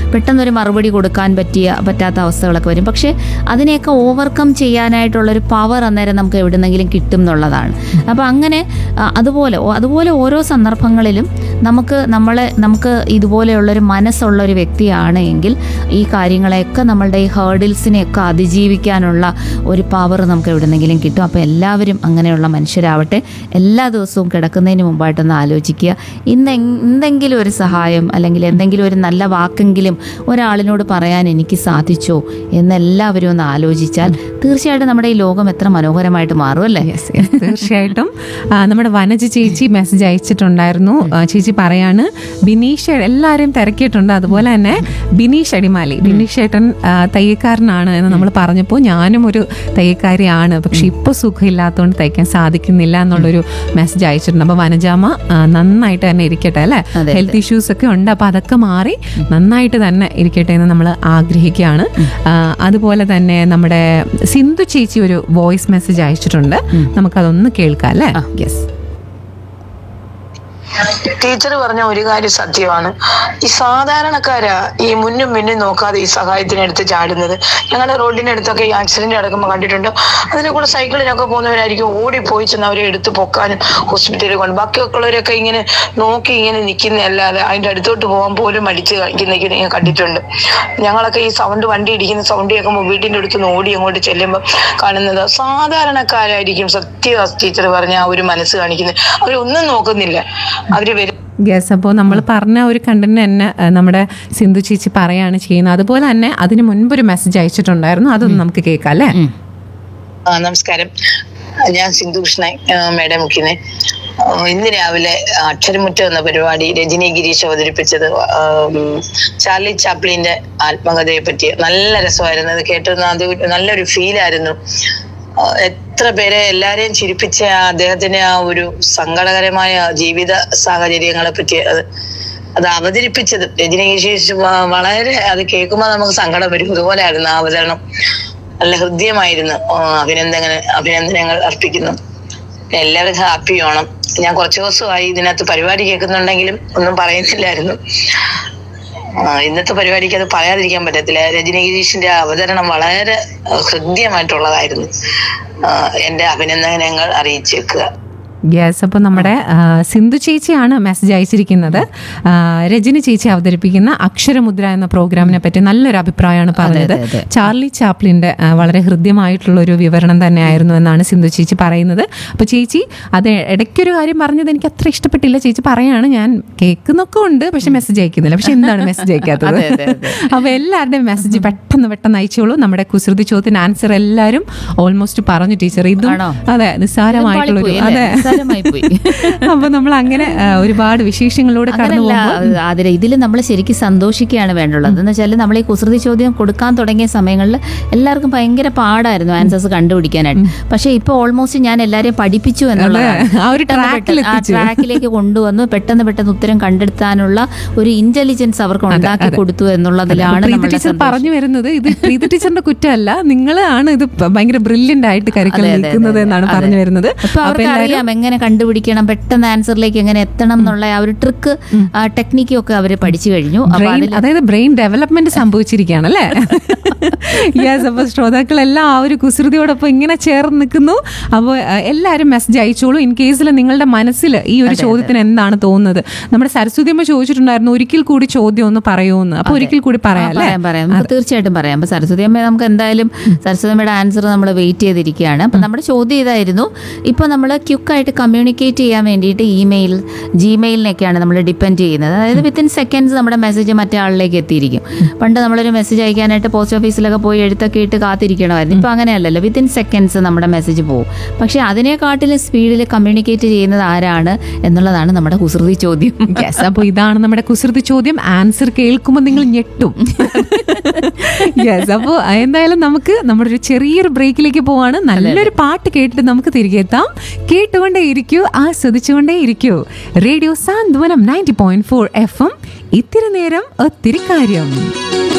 പെട്ടെന്നൊരു മറുപടി കൊടുക്കാൻ പറ്റാത്ത അവസ്ഥകളൊക്കെ വരും. പക്ഷേ അതിനെയൊക്കെ ഓവർകം ചെയ്യാനായിട്ടുള്ളൊരു പവർ അന്നേരം നമുക്ക് എവിടുന്നെങ്കിലും കിട്ടും എന്നുള്ളതാണ്. അപ്പോൾ അങ്ങനെ അതുപോലെ ഓരോ സന്ദർഭങ്ങളിലും നമുക്ക് ഇതുപോലെയുള്ളൊരു മനസ്സുള്ളൊരു വ്യക്തിയാണ് എങ്കിൽ ഈ കാര്യങ്ങളെയൊക്കെ നമ്മളുടെ ഈ ഹേർഡിൽസിനെയൊക്കെ അതിജീവിക്കാനുള്ള ഒരു പവർ നമുക്ക് എവിടുന്നെങ്കിലും കിട്ടും. അപ്പോൾ എല്ലാവരും അങ്ങനെയുള്ള മനുഷ്യരാവട്ടെ. എല്ലാ ദിവസവും കിടക്കുന്നതിന് മുമ്പായിട്ടൊന്ന് ആലോചിക്കുക, എന്തെങ്കിലും ഒരു സഹായം അല്ലെങ്കിൽ എന്തെങ്കിലും ഒരു നല്ല വാക്കെങ്കിലും ഒരാളിനോട് പറയാൻ എനിക്ക് സാധിച്ചോ എന്നെല്ലാവരും ഒന്ന് ആലോചിച്ചാൽ തീർച്ചയായിട്ടും നമ്മുടെ ഈ ലോകം എത്ര മനോഹരമായിട്ട് മാറും അല്ലേ? തീർച്ചയായിട്ടും. നമ്മുടെ വനജ ചേച്ചി മെസ്സേജ് അയച്ചിട്ടുണ്ടായിരുന്നു. ചേച്ചി പറയാണ്, ബിനീഷ് എല്ലാവരെയും തിരക്കിയിട്ടുണ്ട്. അതുപോലെ തന്നെ ബിനീഷ് അടിമാലി, ബിനീഷ് ഏട്ടൻ തയ്യക്കാരനാണ് എന്ന് നമ്മൾ പറഞ്ഞപ്പോൾ ഞാനും ഒരു തയ്യക്കാരിയാണ്, പക്ഷെ ഇപ്പോൾ സുഖമില്ലാത്തതുകൊണ്ട് തയ്ക്കാൻ സാധിക്കുന്നില്ല എന്നുള്ളൊരു മെസ്സേജ് അയച്ചിട്ടുണ്ട്. അപ്പോൾ വനജാമ നന്നായിട്ട് തന്നെ ഇരിക്കട്ടെ അല്ലേ? ഹെൽത്ത് ഇഷ്യൂസ് ഒക്കെ ഉണ്ട്, അപ്പോൾ അതൊക്കെ മാറി നന്നായിട്ട് തന്നെ ഇരിക്കട്ടെ എന്ന് നമ്മൾ ആഗ്രഹിക്കുകയാണ്. അതുപോലെ തന്നെ നമ്മുടെ സിന്ധു ചേച്ചി ഒരു വോയിസ് മെസ്സേജ് അയച്ചിട്ടുണ്ട്, നമുക്കതൊന്ന് കേൾക്കാം അല്ലേ? യെസ്. ടീച്ചർ പറഞ്ഞ ഒരു കാര്യം സത്യമാണ്. ഈ സാധാരണക്കാരാ ഈ മുന്നും നോക്കാതെ ഈ സഹായത്തിനടുത്ത് ചാടുന്നത്. ഞങ്ങളുടെ റോഡിന്റെ അടുത്തൊക്കെ ഈ ആക്സിഡന്റ് നടക്കുമ്പോൾ കണ്ടിട്ടുണ്ട്. അതിനെ കൂടെ സൈക്കിളിനൊക്കെ പോകുന്നവരായിരിക്കും ഓടിപ്പോയി ചെന്ന് അവരെ എടുത്ത് പൊക്കാനും ഹോസ്പിറ്റലിൽ കൊണ്ട്. ബാക്കിയൊക്കെയുള്ളവരൊക്കെ ഇങ്ങനെ നോക്കി ഇങ്ങനെ നിൽക്കുന്നതല്ലാതെ അതിന്റെ അടുത്തോട്ട് പോകാൻ പോലും മടിച്ച് നിൽക്കുന്ന കണ്ടിട്ടുണ്ട്. ഞങ്ങളൊക്കെ ഈ വണ്ടി ഇടിക്കുന്ന സൗണ്ട് കേൾക്കുമ്പോൾ വീട്ടിന്റെ അടുത്ത് ഓടി അങ്ങോട്ട് ചെല്ലുമ്പോൾ കാണുന്നത് സാധാരണക്കാരായിരിക്കും. സത്യം ടീച്ചർ പറഞ്ഞ ആ ഒരു മനസ്സ് കാണിക്കുന്നത്. അവരൊന്നും നോക്കുന്നില്ല, അവര് വരും. യെസ്. അപ്പോൾ നമ്മൾ പറഞ്ഞ ഒരു കണ്ടന്റ് തന്നെ നമ്മുടെ സിന്ധു ചേച്ചി പറയാണ് ചെയ്യുന്നത്. അതുപോലെ തന്നെ അതിന് മുൻപൊരു മെസ്സേജ് അയച്ചിട്ടുണ്ടായിരുന്നു, അതൊന്ന് നമുക്ക് കേൾക്കാം അല്ലേ? നമസ്കാരം, ഞാൻ സിന്ധു കൃഷ്ണൻ മേഡമുക്കിനെ. ഇന്ന് രാവിലെ അക്ഷരമുറ്റം എന്ന പരിപാടി രജനി ഗിരീഷ് അവതരിപ്പിച്ചത് ചാർലി ചാപ്ലിന്റെ ആത്മകഥയെ പറ്റി നല്ല രസമായിരുന്നു. അത് കേട്ടത് നല്ലൊരു ഫീലായിരുന്നു. എത്ര പേരെ എല്ലാരെയും ചിരിപ്പിച്ച അദ്ദേഹത്തിന്റെ ആ ഒരു സങ്കടകരമായ ജീവിത സാഹചര്യങ്ങളെ പറ്റി അത് അവതരിപ്പിച്ചത് രജനി ഗിരീഷ് വളരെ, അത് കേൾക്കുമ്പോൾ നമുക്ക് സങ്കടം വരും. അതുപോലെ ആയിരുന്നു ആ അവതരണം. നല്ല ഹൃദ്യമായിരുന്നു. അഭിനന്ദനങ്ങൾ അർപ്പിക്കുന്നു. എല്ലാവരും ഹാപ്പി ഓണം. ഞാൻ കുറച്ചു ദിവസമായി ഇതിനകത്ത് പരിപാടി കേൾക്കുന്നുണ്ടെങ്കിലും ഒന്നും പറയുന്നില്ലായിരുന്നു. ഇന്നത്തെ പരിപാടിക്ക് അത് പറയാതിരിക്കാൻ പറ്റത്തില്ല. രജനി ഗിരീഷിന്റെ അവതരണം വളരെ ഹൃദ്യമായിട്ടുള്ളതായിരുന്നു. എന്റെ അഭിനന്ദനങ്ങൾ അറിയിച്ചേക്കുക. യെസ്. അപ്പോൾ നമ്മുടെ സിന്ധു ചേച്ചിയാണ് മെസ്സേജ് അയച്ചിരിക്കുന്നത്. രജനി ചേച്ചി അവതരിപ്പിക്കുന്ന അക്ഷരമുദ്ര എന്ന പ്രോഗ്രാമിനെ പറ്റി നല്ലൊരു അഭിപ്രായമാണ് പറഞ്ഞത്. ചാർലി ചാപ്ലിൻ്റെ വളരെ ഹൃദ്യമായിട്ടുള്ളൊരു വിവരണം തന്നെയായിരുന്നു എന്നാണ് സിന്ധു ചേച്ചി പറയുന്നത്. അപ്പോൾ ചേച്ചി അത് ഇടയ്ക്കൊരു കാര്യം പറഞ്ഞത് എനിക്ക് അത്ര ഇഷ്ടപ്പെട്ടില്ല. ചേച്ചി പറയാണ്, ഞാൻ കേൾക്കുന്നൊക്കെ ഉണ്ട് പക്ഷെ മെസ്സേജ് അയക്കുന്നില്ല. പക്ഷെ എന്താണ് മെസ്സേജ് അയക്കാത്തത്? അപ്പോൾ എല്ലാവരുടെയും മെസ്സേജ് പെട്ടെന്ന് അയച്ചോളൂ. നമ്മുടെ കുസൃതി ചോദ്യത്തിന് ആൻസർ എല്ലാവരും ഓൾമോസ്റ്റ് പറഞ്ഞു ടീച്ചർ. ഇതും അതെ നിസ്സാരമായിട്ടുള്ളൊരു അതെ. അപ്പൊ നമ്മൾ അങ്ങനെ ഒരുപാട് വിശേഷങ്ങളോട് കടന്നു പോകുമ്പോൾ ഇതിൽ നമ്മൾ ശരിക്കും സന്തോഷിക്കുകയാണ് വേണ്ടുള്ളത്. എന്ന് വെച്ചാൽ നമ്മൾ ഈ കുസൃതി ചോദ്യം കൊടുക്കാൻ തുടങ്ങിയ സമയങ്ങളിൽ എല്ലാവർക്കും ഭയങ്കര പാടായിരുന്നു ആൻസേഴ്സ് കണ്ടുപിടിക്കാനായിട്ട്. പക്ഷെ ഇപ്പൊ ഓൾമോസ്റ്റ് ഞാൻ എല്ലാവരെയും പഠിപ്പിച്ചു എന്നുള്ളതാണ്. ആ ട്രാക്കിലേക്ക് കൊണ്ടുവന്നു പെട്ടെന്ന് ഉത്തരം കണ്ടെത്താനുള്ള ഒരു ഇന്റലിജൻസ് അവർക്ക് ഉണ്ടാക്കി കൊടുത്തു എന്നുള്ളതിലാണ് ടീച്ചർ പറഞ്ഞു വരുന്നത്. ഇത് പ്രീതി ടീച്ചറിന്റെ കുറ്റമല്ല, നിങ്ങളാണ് ഇത് ഭയങ്കര ബ്രില്യന്റ് ആയിട്ട് കരിക്കുലം നിൽക്കുന്നത് എന്നാണ് പറഞ്ഞു വരുന്നത്. അറിയാം എങ്ങനെ കണ്ടുപിടിക്കണം, പെട്ടെന്ന് ആൻസറിലേക്ക് എങ്ങനെ എത്തണം എന്നുള്ള ആ ഒരു ട്രിക്ക് ടെക്നിക്കും ഒക്കെ അവർ പഠിച്ചു കഴിഞ്ഞു. അതായത് ബ്രെയിൻ ഡെവലപ്മെന്റ് സംഭവിച്ചിരിക്കുകയാണ് അല്ലേ? യെസ്. അപ്പോൾ ശ്രോതാക്കളെല്ലാം ആ ഒരു കുസൃതിയോടൊപ്പം ഇങ്ങനെ ചേർന്ന് നിൽക്കുന്നു. അപ്പോൾ എല്ലാവരും മെസ്സേജ് അയച്ചോളൂ. ഇൻ കേസിൽ നിങ്ങളുടെ മനസ്സിൽ ഈ ഒരു ചോദ്യത്തിന് എന്താണ് തോന്നുന്നത്? നമ്മുടെ സരസ്വതിയമ്മ ചോദിച്ചിട്ടുണ്ടായിരുന്നു ഒരിക്കൽ കൂടി ചോദ്യം ഒന്ന് പറയുമെന്ന്. അപ്പോൾ ഒരിക്കൽ കൂടി പറയാം. തീർച്ചയായിട്ടും പറയാം. അപ്പോൾ സരസ്വതിയമ്മ നമുക്ക് എന്തായാലും സരസ്വതിയമ്മയുടെ ആൻസർ നമ്മൾ വെയിറ്റ് ചെയ്തിരിക്കുകയാണ്. അപ്പം നമ്മുടെ ചോദ്യം ഇതായിരുന്നു. ഇപ്പോൾ നമ്മൾ ക്വിക്കായിട്ട് കമ്മ്യൂണിക്കേറ്റ് ചെയ്യാൻ വേണ്ടിയിട്ട് ജിമെയിലിനൊക്കെയാണ് നമ്മൾ ഡിപ്പെൻഡ് ചെയ്യുന്നത്. അതായത് വിത്തിൻ സെക്കൻഡ്സ് നമ്മുടെ മെസ്സേജ് മറ്റേ ആളിലേക്ക് എത്തിയിരിക്കും. പണ്ട് നമ്മളൊരു മെസ്സേജ് അയക്കാനായിട്ട് പോസ്റ്റ് ഓഫീസിലൊക്കെ പോയി എഴുത്തൊക്കെ ഇട്ട് കാത്തിരിക്കണമായിരുന്നു. ഇപ്പോൾ അങ്ങനെയല്ലല്ലോ, വിത്തിൻ സെക്കൻഡ്സ് നമ്മുടെ മെസ്സേജ് പോകും. പക്ഷേ അതിനെക്കാട്ടിലും സ്പീഡിൽ കമ്മ്യൂണിക്കേറ്റ് ചെയ്യുന്നത് ആരാണ് എന്നുള്ളതാണ് നമ്മുടെ കുസൃതി ചോദ്യം. അപ്പോൾ ഇതാണ് നമ്മുടെ കുസൃതി ചോദ്യം. ആൻസർ കേൾക്കുമ്പോൾ നിങ്ങൾ ഞെട്ടും. യെസ്. അപ്പോൾ എന്തായാലും നമുക്ക് നമ്മുടെ ഒരു ചെറിയൊരു ബ്രേക്കിലേക്ക് പോവാണ്. നല്ലൊരു പാട്ട് കേട്ടിട്ട് നമുക്ക് തിരികെ എത്താം. കേട്ടുകൊണ്ടേ ഇരിക്കൂ, ആസ്വദിച്ചുകൊണ്ടേ ഇരിക്കൂ. റേഡിയോ സാന്ത്വനം 90.4 FM. ഇത്തിരി നേരം ഒത്തിരി കാര്യം.